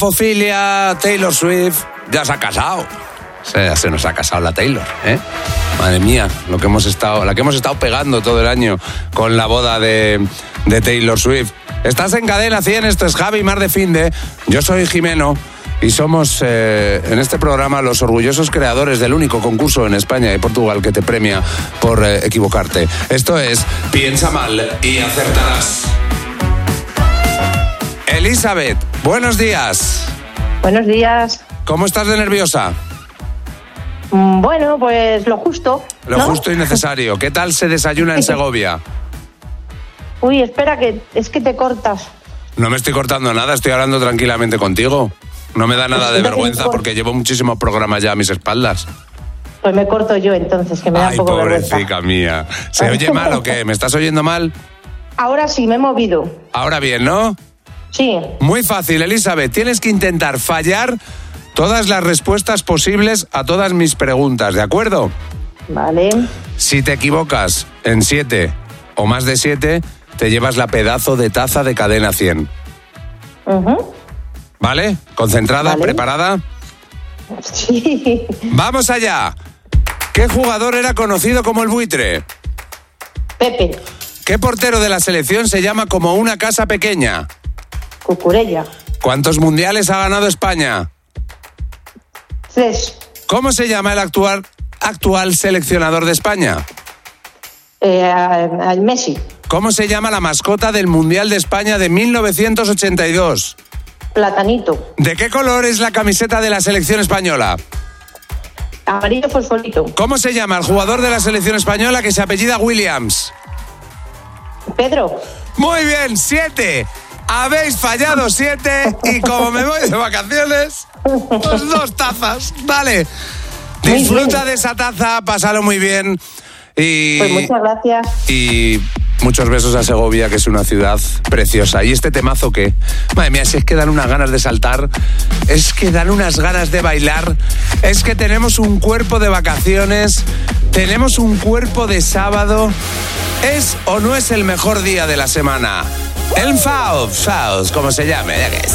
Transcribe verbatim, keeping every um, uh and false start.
Pofilia, Taylor Swift, ya se ha casado. Se, se nos ha casado la Taylor, ¿eh? Madre mía, lo que hemos estado, la que hemos estado pegando todo el año con la boda de, de Taylor Swift. Estás en Cadena cien, esto es Javi Mar de Finde. Yo soy Jimeno y somos eh, en este programa los orgullosos creadores del único concurso en España y Portugal que te premia por eh, equivocarte. Esto es Piensa mal y acertarás. Elizabeth, buenos días. Buenos días. ¿Cómo estás de nerviosa? Bueno, pues lo justo. Lo ¿no? justo y necesario. ¿Qué tal se desayuna en Segovia? Uy, espera, que es que te cortas. No me estoy cortando nada, estoy hablando tranquilamente contigo. No me da nada de vergüenza porque llevo muchísimos programas ya a mis espaldas. Pues me corto yo entonces, que me da Ay, un poco vergüenza. Ay, pobrecita mía. ¿Se oye mal o qué? ¿Me estás oyendo mal? Ahora sí, me he movido. Ahora bien, ¿no? Sí. Muy fácil, Elizabeth. Tienes que intentar fallar todas las respuestas posibles a todas mis preguntas, ¿de acuerdo? Vale. Si te equivocas en siete o más de siete, te llevas la pedazo de taza de Cadena cien. Uh-huh. ¿Vale? ¿Concentrada? Vale. ¿Preparada? Sí. ¡Vamos allá! ¿Qué jugador era conocido como el buitre? Pepe. ¿Qué portero de la selección se llama como una casa pequeña? Cucurella. ¿Cuántos mundiales ha ganado España? Tres. ¿Cómo se llama el actual, actual seleccionador de España? Eh, al Messi. ¿Cómo se llama la mascota del Mundial de España de mil novecientos ochenta y dos? Platanito. ¿De qué color es la camiseta de la selección española? Amarillo fosforito. ¿Cómo se llama el jugador de la selección española que se apellida Williams? Pedro. Muy bien, siete. Habéis fallado siete y como me voy de vacaciones, pues dos tazas. Dale, disfruta de esa taza, pásalo muy bien. Y, pues muchas gracias. Y muchos besos a Segovia, que es una ciudad preciosa. ¿Y este temazo qué? Madre mía, si es que dan unas ganas de saltar, es que dan unas ganas de bailar, es que tenemos un cuerpo de vacaciones, tenemos un cuerpo de sábado. ¿Es o no es el mejor día de la semana? El Faust, Faust, como se llame, ya que es.